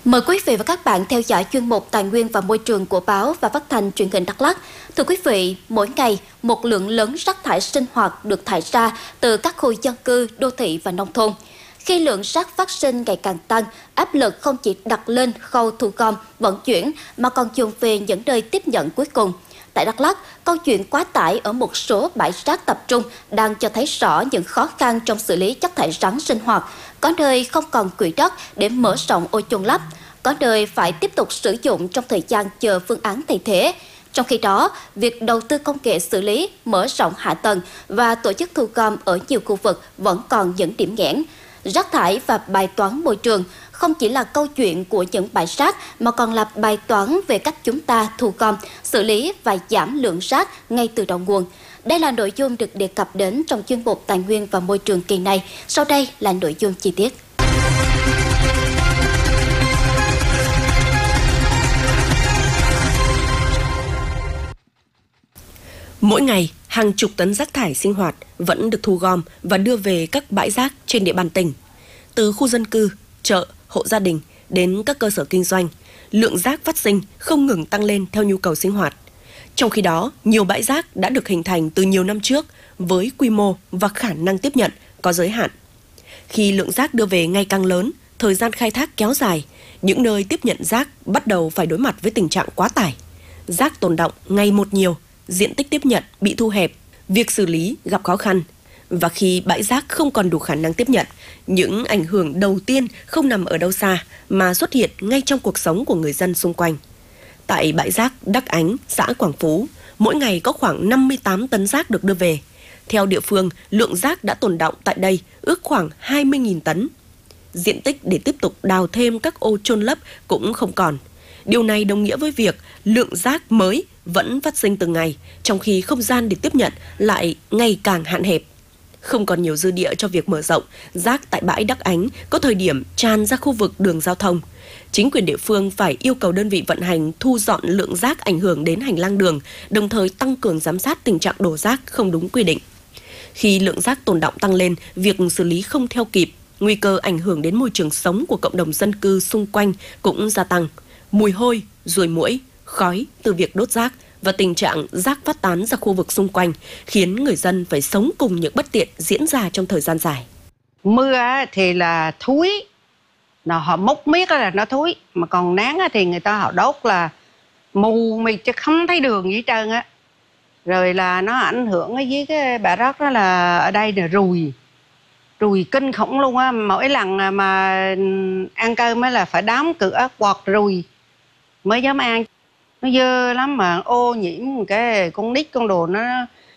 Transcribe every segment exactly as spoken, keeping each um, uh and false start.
Mời quý vị và các bạn theo dõi chuyên mục Tài nguyên và Môi trường của báo và phát thanh truyền hình Đắk Lắk. Thưa quý vị, mỗi ngày một lượng lớn rác thải sinh hoạt được thải ra từ các khu dân cư, đô thị và nông thôn. Khi lượng rác phát sinh ngày càng tăng, áp lực không chỉ đặt lên khâu thu gom, vận chuyển mà còn dồn về những nơi tiếp nhận cuối cùng. Tại Đắk Lắk, câu chuyện quá tải ở một số bãi rác tập trung đang cho thấy rõ những khó khăn trong xử lý chất thải rắn sinh hoạt. Có nơi không còn quỹ đất để mở rộng ô chôn lấp, có nơi phải tiếp tục sử dụng trong thời gian chờ phương án thay thế. Trong khi đó, việc đầu tư công nghệ xử lý, mở rộng hạ tầng và tổ chức thu gom ở nhiều khu vực vẫn còn những điểm nghẽn. Rác thải và bài toán môi trường không chỉ là câu chuyện của những bãi rác mà còn là bài toán về cách chúng ta thu gom, xử lý và giảm lượng rác ngay từ đầu nguồn. Đây là nội dung được đề cập đến trong chuyên mục Tài nguyên và Môi trường kỳ này. Sau đây là nội dung chi tiết. Mỗi ngày, hàng chục tấn rác thải sinh hoạt vẫn được thu gom và đưa về các bãi rác trên địa bàn tỉnh. Từ khu dân cư, chợ, hộ gia đình đến các cơ sở kinh doanh, lượng rác phát sinh không ngừng tăng lên theo nhu cầu sinh hoạt. Trong khi đó, nhiều bãi rác đã được hình thành từ nhiều năm trước với quy mô và khả năng tiếp nhận có giới hạn. Khi lượng rác đưa về ngày càng lớn, thời gian khai thác kéo dài, những nơi tiếp nhận rác bắt đầu phải đối mặt với tình trạng quá tải. Rác tồn đọng ngày một nhiều, diện tích tiếp nhận bị thu hẹp, việc xử lý gặp khó khăn. Và khi bãi rác không còn đủ khả năng tiếp nhận, những ảnh hưởng đầu tiên không nằm ở đâu xa mà xuất hiện ngay trong cuộc sống của người dân xung quanh. Tại bãi rác Đắc Ánh, xã Quảng Phú, mỗi ngày có khoảng năm mươi tám tấn rác được đưa về. Theo địa phương, lượng rác đã tồn đọng tại đây ước khoảng hai mươi nghìn tấn. Diện tích để tiếp tục đào thêm các ô chôn lấp cũng không còn. Điều này đồng nghĩa với việc lượng rác mới vẫn phát sinh từng ngày, trong khi không gian để tiếp nhận lại ngày càng hạn hẹp. Không còn nhiều dư địa cho việc mở rộng, rác tại bãi Đắc Ánh có thời điểm tràn ra khu vực đường giao thông. Chính quyền địa phương phải yêu cầu đơn vị vận hành thu dọn lượng rác ảnh hưởng đến hành lang đường, đồng thời tăng cường giám sát tình trạng đổ rác không đúng quy định. Khi lượng rác tồn đọng tăng lên, việc xử lý không theo kịp, nguy cơ ảnh hưởng đến môi trường sống của cộng đồng dân cư xung quanh cũng gia tăng. Mùi hôi, ruồi muỗi, khói từ việc đốt rác và tình trạng rác phát tán ra khu vực xung quanh khiến người dân phải sống cùng những bất tiện diễn ra trong thời gian dài. Mưa thì là thúi, nó họ múc miết là nó thúi, mà còn nắng thì người ta họ đốt là mù mịt chứ không thấy đường gì hết trơn á. Rồi là nó ảnh hưởng với cái bãi rác đó là ở đây là ruồi, ruồi kinh khủng luôn á. Mỗi lần mà ăn cơm mới là phải đóng cửa quạt ruồi mới dám ăn. Nó dơ lắm mà ô nhiễm cái con nít con đồ nó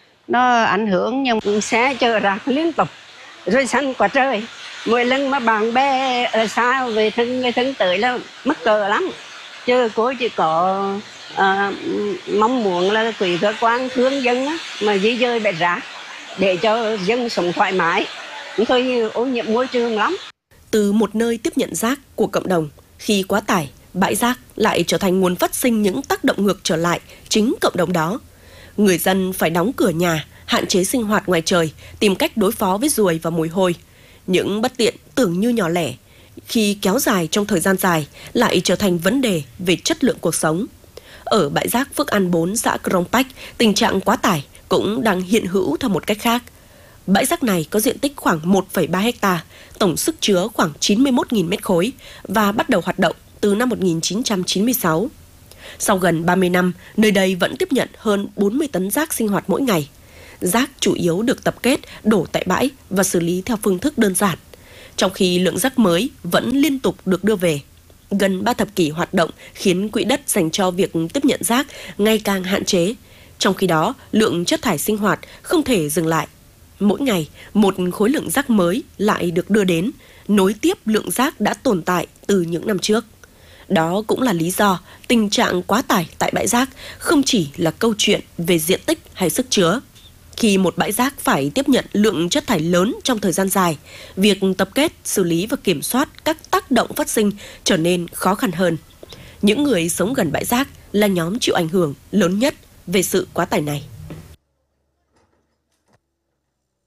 nó ảnh hưởng. Nhưng xe chở rác liên tục rồi xanh quá trời, mỗi lần mà bạn bè ở xa về thân người thân tới là mắc cỡ lắm. Chứ cô chỉ có à, mong muốn là quỹ cơ quan hướng dân á, mà di dời bãi rác để cho dân sống thoải mái, thôi như ô nhiễm môi trường lắm. Từ một nơi tiếp nhận rác của cộng đồng, khi quá tải, bãi rác lại trở thành nguồn phát sinh những tác động ngược trở lại chính cộng đồng đó. Người dân phải đóng cửa nhà, hạn chế sinh hoạt ngoài trời, tìm cách đối phó với ruồi và mùi hôi. Những bất tiện tưởng như nhỏ lẻ, khi kéo dài trong thời gian dài lại trở thành vấn đề về chất lượng cuộc sống. Ở bãi rác Phước An bốn, xã Krông Pách, tình trạng quá tải cũng đang hiện hữu theo một cách khác. Bãi rác này có diện tích khoảng một phẩy ba héc ta, tổng sức chứa khoảng chín mươi mốt nghìn mét khối và bắt đầu hoạt động từ năm một nghìn chín trăm chín mươi sáu. Sau gần ba mươi năm, nơi đây vẫn tiếp nhận hơn bốn mươi tấn rác sinh hoạt mỗi ngày. Rác chủ yếu được tập kết, đổ tại bãi và xử lý theo phương thức đơn giản, trong khi lượng rác mới vẫn liên tục được đưa về. Gần ba thập kỷ hoạt động khiến quỹ đất dành cho việc tiếp nhận rác ngày càng hạn chế. Trong khi đó, lượng chất thải sinh hoạt không thể dừng lại. Mỗi ngày, một khối lượng rác mới lại được đưa đến, nối tiếp lượng rác đã tồn tại từ những năm trước. Đó cũng là lý do tình trạng quá tải tại bãi rác không chỉ là câu chuyện về diện tích hay sức chứa. Khi một bãi rác phải tiếp nhận lượng chất thải lớn trong thời gian dài, việc tập kết, xử lý và kiểm soát các tác động phát sinh trở nên khó khăn hơn. Những người sống gần bãi rác là nhóm chịu ảnh hưởng lớn nhất về sự quá tải này.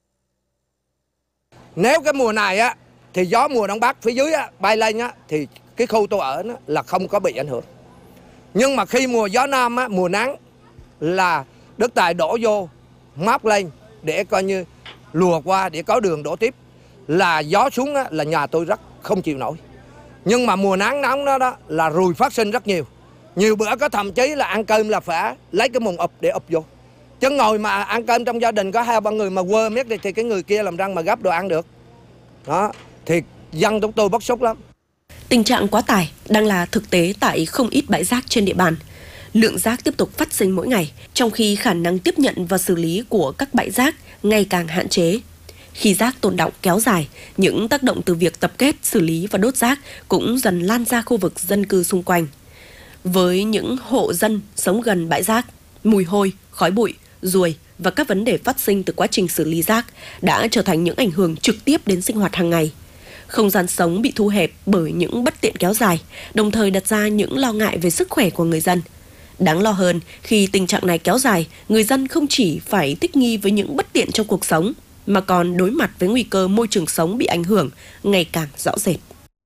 Nếu cái mùa này á thì gió mùa đông bắc phía dưới á bay lên á thì cái khu tôi ở nó là không có bị ảnh hưởng. Nhưng mà khi mùa gió nam á, mùa nắng là đất đai đổ vô máp lên để coi như lùa qua để có đường đổ tiếp, là gió xuống á, là nhà tôi rất không chịu nổi. Nhưng mà mùa nắng nóng đó, đó là ruồi phát sinh rất nhiều. Nhiều bữa có thậm chí là ăn cơm là phải lấy cái mùng ụp để ụp vô. Chứ ngồi mà ăn cơm trong gia đình có hai ba người mà quơ miết thì cái người kia làm răng mà gấp đồ ăn được. Đó, thì dân chúng tôi bức xúc lắm. Tình trạng quá tải đang là thực tế tại không ít bãi rác trên địa bàn. Lượng rác tiếp tục phát sinh mỗi ngày, trong khi khả năng tiếp nhận và xử lý của các bãi rác ngày càng hạn chế. Khi rác tồn đọng kéo dài, những tác động từ việc tập kết, xử lý và đốt rác cũng dần lan ra khu vực dân cư xung quanh. Với những hộ dân sống gần bãi rác, mùi hôi, khói bụi, ruồi và các vấn đề phát sinh từ quá trình xử lý rác đã trở thành những ảnh hưởng trực tiếp đến sinh hoạt hàng ngày. Không gian sống bị thu hẹp bởi những bất tiện kéo dài, đồng thời đặt ra những lo ngại về sức khỏe của người dân. Đáng lo hơn, khi tình trạng này kéo dài, người dân không chỉ phải thích nghi với những bất tiện trong cuộc sống, mà còn đối mặt với nguy cơ môi trường sống bị ảnh hưởng ngày càng rõ rệt.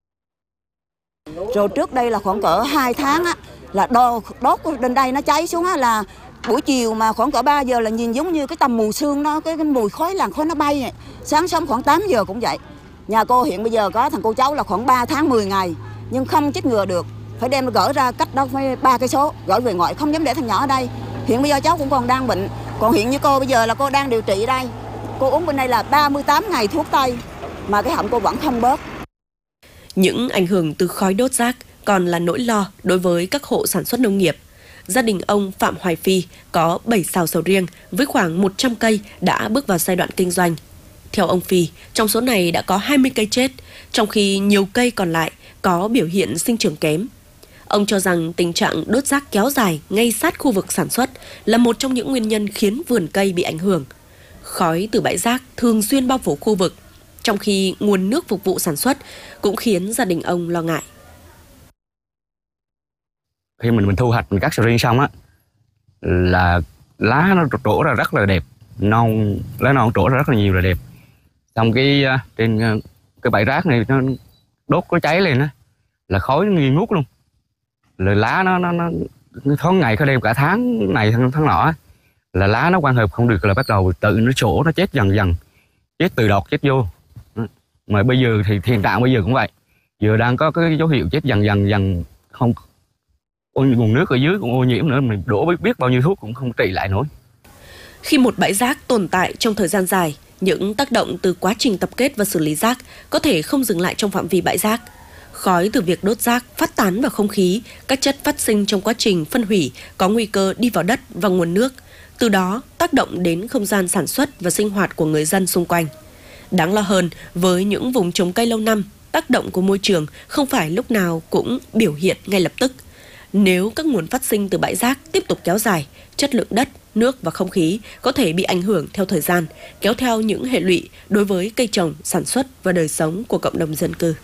Rồi trước đây là khoảng cỡ hai tháng á, là đo, đốt lên đây nó cháy xuống á, là buổi chiều mà khoảng cỡ ba giờ là nhìn giống như cái tầm mù sương đó, cái, cái mùi khói làng khói nó bay này. Sáng sớm khoảng tám giờ cũng vậy. Nhà cô hiện bây giờ có thằng cô cháu là khoảng ba tháng mười ngày nhưng không chích ngừa được, phải đem nó gỡ ra cách đó phải ba cây số, gửi về ngoại, không dám để thằng nhỏ ở đây. Hiện bây giờ cháu cũng còn đang bệnh, còn hiện như cô bây giờ là cô đang điều trị ở đây, cô uống bên đây là ba mươi tám ngày thuốc tây mà cái họng cô vẫn không bớt. Những ảnh hưởng từ khói đốt rác còn là nỗi lo đối với các hộ sản xuất nông nghiệp. Gia đình ông Phạm Hoài Phi có bảy sào sầu riêng với khoảng một trăm cây đã bước vào giai đoạn kinh doanh. Theo ông Phi, trong số này đã có hai mươi cây chết, trong khi nhiều cây còn lại có biểu hiện sinh trưởng kém. Ông cho rằng tình trạng đốt rác kéo dài ngay sát khu vực sản xuất là một trong những nguyên nhân khiến vườn cây bị ảnh hưởng. Khói từ bãi rác thường xuyên bao phủ khu vực, trong khi nguồn nước phục vụ sản xuất cũng khiến gia đình ông lo ngại. Khi mình mình thu hoạch mình cắt sầu riêng xong á, là lá nó trổ ra rất là đẹp, non lá non trổ ra rất là nhiều là đẹp. Xong cái trên cái bãi rác này nó đốt có cháy lên á, là khói nó nghi ngút luôn. Rồi lá nó nó nó tháng ngày có đêm cả tháng này tháng, tháng nọ, là lá nó quan hợp không được là bắt đầu tự nó trổ, nó chết dần dần, chết từ đọt chết vô. Mà bây giờ thì hiện tại bây giờ cũng vậy, giờ đang có cái dấu hiệu chết dần dần dần, không nguồn nước ở dưới cũng ô nhiễm nữa, mình đổ biết bao nhiêu thuốc cũng không trị lại nổi. Khi một bãi rác tồn tại trong thời gian dài, những tác động từ quá trình tập kết và xử lý rác có thể không dừng lại trong phạm vi bãi rác. Khói từ việc đốt rác phát tán vào không khí, các chất phát sinh trong quá trình phân hủy có nguy cơ đi vào đất và nguồn nước, từ đó tác động đến không gian sản xuất và sinh hoạt của người dân xung quanh. Đáng lo hơn, với những vùng trồng cây lâu năm, tác động của môi trường không phải lúc nào cũng biểu hiện ngay lập tức. Nếu các nguồn phát sinh từ bãi rác tiếp tục kéo dài, chất lượng đất, nước và không khí có thể bị ảnh hưởng theo thời gian, kéo theo những hệ lụy đối với cây trồng, sản xuất và đời sống của cộng đồng dân cư.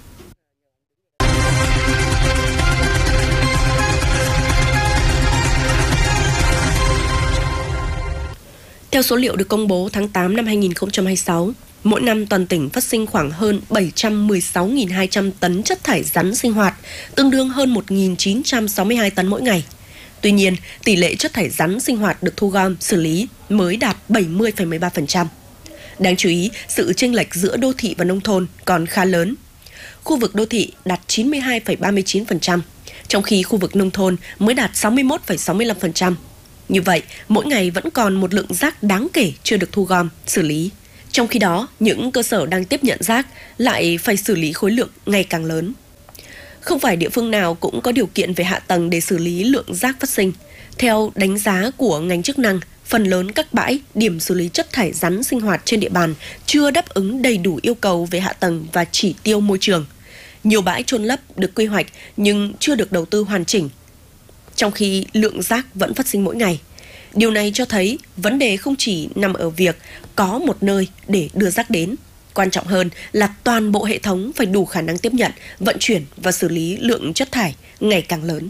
Theo số liệu được công bố tháng tám năm hai nghìn không trăm hai mươi sáu, mỗi năm toàn tỉnh phát sinh khoảng hơn bảy trăm mười sáu nghìn hai trăm tấn chất thải rắn sinh hoạt, tương đương hơn một nghìn chín trăm sáu mươi hai tấn mỗi ngày. Tuy nhiên, tỷ lệ chất thải rắn sinh hoạt được thu gom, xử lý mới đạt bảy mươi phẩy mười ba phần trăm. Đáng chú ý, sự chênh lệch giữa đô thị và nông thôn còn khá lớn. Khu vực đô thị đạt chín mươi hai phẩy ba mươi chín phần trăm, trong khi khu vực nông thôn mới đạt sáu mươi mốt phẩy sáu mươi lăm phần trăm. Như vậy, mỗi ngày vẫn còn một lượng rác đáng kể chưa được thu gom, xử lý. Trong khi đó, những cơ sở đang tiếp nhận rác lại phải xử lý khối lượng ngày càng lớn. Không phải địa phương nào cũng có điều kiện về hạ tầng để xử lý lượng rác phát sinh. Theo đánh giá của ngành chức năng, phần lớn các bãi, điểm xử lý chất thải rắn sinh hoạt trên địa bàn chưa đáp ứng đầy đủ yêu cầu về hạ tầng và chỉ tiêu môi trường. Nhiều bãi chôn lấp được quy hoạch nhưng chưa được đầu tư hoàn chỉnh, trong khi lượng rác vẫn phát sinh mỗi ngày. Điều này cho thấy vấn đề không chỉ nằm ở việc có một nơi để đưa rác đến. Quan trọng hơn là toàn bộ hệ thống phải đủ khả năng tiếp nhận, vận chuyển và xử lý lượng chất thải ngày càng lớn.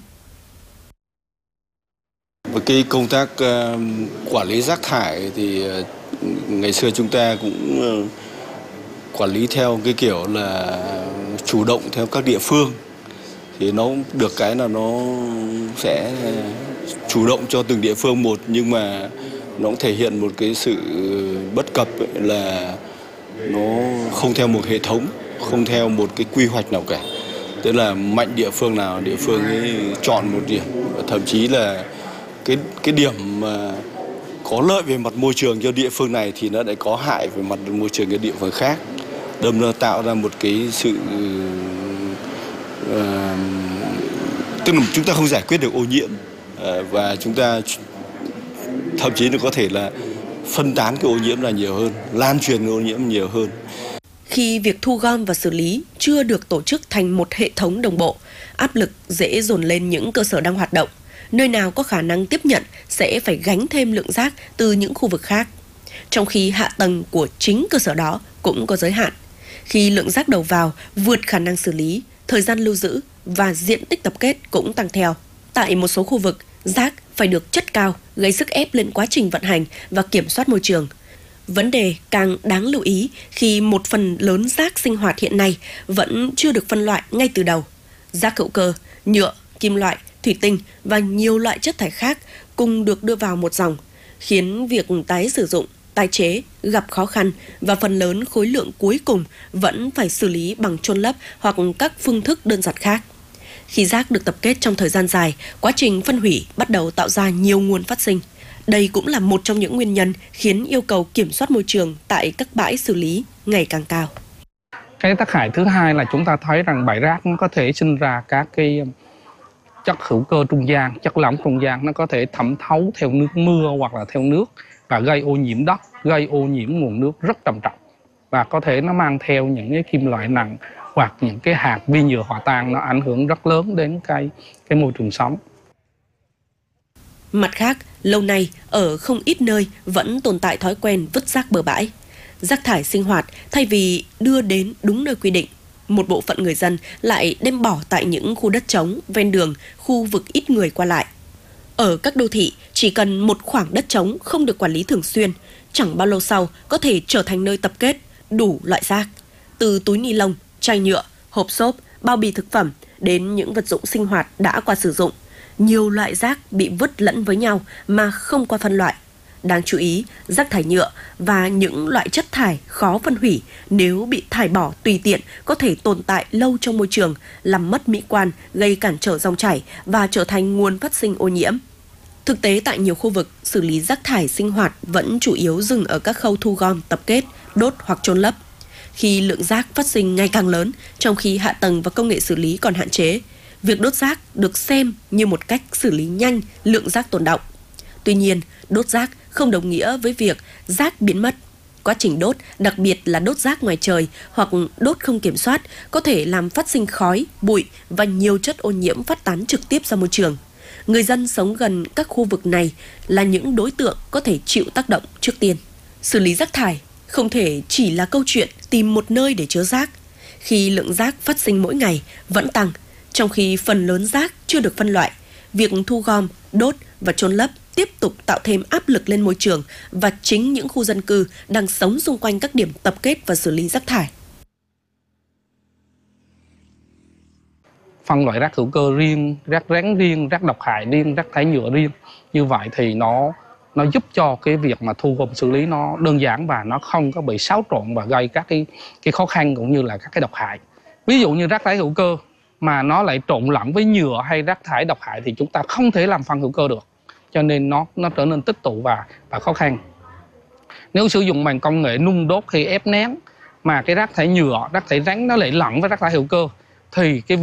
Với cái công tác uh, quản lý rác thải thì uh, ngày xưa chúng ta cũng uh, quản lý theo cái kiểu là chủ động theo các địa phương. thì nó được cái là nó sẽ chủ động cho từng địa phương một, nhưng mà nó cũng thể hiện một cái sự bất cập ấy, là nó không theo một hệ thống, không theo một cái quy hoạch nào cả. Tức là mạnh địa phương nào địa phương ấy chọn một điểm, thậm chí là cái cái điểm mà có lợi về mặt môi trường cho địa phương này thì nó lại có hại về mặt môi trường cho địa phương khác. Đâm ra tạo ra một cái sự uh, tức là chúng ta không giải quyết được ô nhiễm, uh, và chúng ta thậm chí nó có thể là phân tán cái ô nhiễm là nhiều hơn, lan truyền cái ô nhiễm nhiều hơn. Khi việc thu gom và xử lý chưa được tổ chức thành một hệ thống đồng bộ, áp lực dễ dồn lên những cơ sở đang hoạt động. Nơi nào có khả năng tiếp nhận sẽ phải gánh thêm lượng rác từ những khu vực khác. Trong khi hạ tầng của chính cơ sở đó cũng có giới hạn. Khi lượng rác đầu vào vượt khả năng xử lý, thời gian lưu giữ và diện tích tập kết cũng tăng theo. Tại một số khu vực, rác phải được chất cao, gây sức ép lên quá trình vận hành và kiểm soát môi trường. Vấn đề càng đáng lưu ý khi một phần lớn rác sinh hoạt hiện nay vẫn chưa được phân loại ngay từ đầu. Rác hữu cơ, nhựa, kim loại, thủy tinh và nhiều loại chất thải khác cùng được đưa vào một dòng, khiến việc tái sử dụng, tái chế gặp khó khăn và phần lớn khối lượng cuối cùng vẫn phải xử lý bằng chôn lấp hoặc các phương thức đơn giản khác. Khi rác được tập kết trong thời gian dài, quá trình phân hủy bắt đầu tạo ra nhiều nguồn phát sinh. Đây cũng là một trong những nguyên nhân khiến yêu cầu kiểm soát môi trường tại các bãi xử lý ngày càng cao. Cái tác hại thứ hai là chúng ta thấy rằng bãi rác nó có thể sinh ra các cái chất hữu cơ trung gian, chất lỏng trung gian, nó có thể thẩm thấu theo nước mưa hoặc là theo nước và gây ô nhiễm đất, gây ô nhiễm nguồn nước rất trầm trọng. Và có thể nó mang theo những cái kim loại nặng hoặc những cái hạt vi nhựa hòa tan, nó ảnh hưởng rất lớn đến cái, cái môi trường sống. Mặt khác, lâu nay ở không ít nơi vẫn tồn tại thói quen vứt rác bừa bãi. Rác thải sinh hoạt thay vì đưa đến đúng nơi quy định, một bộ phận người dân lại đem bỏ tại những khu đất trống, ven đường, khu vực ít người qua lại. Ở các đô thị, chỉ cần một khoảng đất trống không được quản lý thường xuyên, chẳng bao lâu sau có thể trở thành nơi tập kết đủ loại rác. Từ túi ni lông, chai nhựa, hộp xốp, bao bì thực phẩm đến những vật dụng sinh hoạt đã qua sử dụng. Nhiều loại rác bị vứt lẫn với nhau mà không qua phân loại. Đáng chú ý, rác thải nhựa và những loại chất thải khó phân hủy nếu bị thải bỏ tùy tiện có thể tồn tại lâu trong môi trường, làm mất mỹ quan, gây cản trở dòng chảy và trở thành nguồn phát sinh ô nhiễm. Thực tế tại nhiều khu vực, xử lý rác thải sinh hoạt vẫn chủ yếu dừng ở các khâu thu gom, tập kết, đốt hoặc chôn lấp. Khi lượng rác phát sinh ngày càng lớn, trong khi hạ tầng và công nghệ xử lý còn hạn chế, việc đốt rác được xem như một cách xử lý nhanh lượng rác tồn đọng. Tuy nhiên, đốt rác không đồng nghĩa với việc rác biến mất. Quá trình đốt, đặc biệt là đốt rác ngoài trời hoặc đốt không kiểm soát, có thể làm phát sinh khói, bụi và nhiều chất ô nhiễm phát tán trực tiếp ra môi trường. Người dân sống gần các khu vực này là những đối tượng có thể chịu tác động trước tiên. Xử lý rác thải không thể chỉ là câu chuyện tìm một nơi để chứa rác. Khi lượng rác phát sinh mỗi ngày vẫn tăng, trong khi phần lớn rác chưa được phân loại, việc thu gom, đốt và chôn lấp tiếp tục tạo thêm áp lực lên môi trường và chính những khu dân cư đang sống xung quanh các điểm tập kết và xử lý rác thải. Phân loại rác hữu cơ riêng, rác rắn riêng, rác độc hại riêng, rác thải nhựa riêng. Như vậy thì nó nó giúp cho cái việc mà thu gom xử lý nó đơn giản và nó không có bị xáo trộn và gây các cái cái khó khăn cũng như là các cái độc hại. Ví dụ như rác thải hữu cơ mà nó lại trộn lẫn với nhựa hay rác thải độc hại thì chúng ta không thể làm phân hữu cơ được, cho nên nó nó trở nên tích tụ và và khó khăn. Nếu sử dụng bằng công nghệ nung đốt hay ép nén mà cái rác thải nhựa, rác thải rắn nó lại lẫn với rác thải hữu cơ thì cái